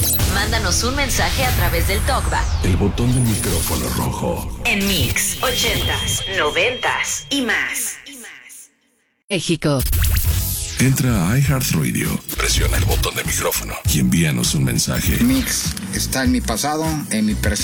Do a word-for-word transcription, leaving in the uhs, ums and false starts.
Mándanos un mensaje a través del TalkBack. El botón del micrófono rojo. En Mix ochentas, noventas y más. México. Entra a iHeartRadio, presiona el botón de micrófono y envíanos un mensaje. Mix está en mi pasado, en mi presente.